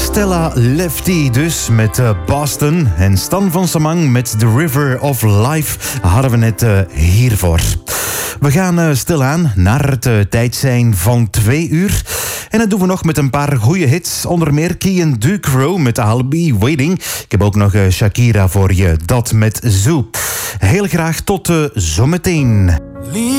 Stella Lefty dus met Boston. En Stan van Samang met The River of Life hadden we net hiervoor. We gaan stilaan naar het tijd zijn van 2 uur. En dat doen we nog met een paar goede hits. Onder meer Kian Ducro met I'll Be Waiting. Ik heb ook nog Shakira voor je. Dat met Zoo. Heel graag tot zometeen.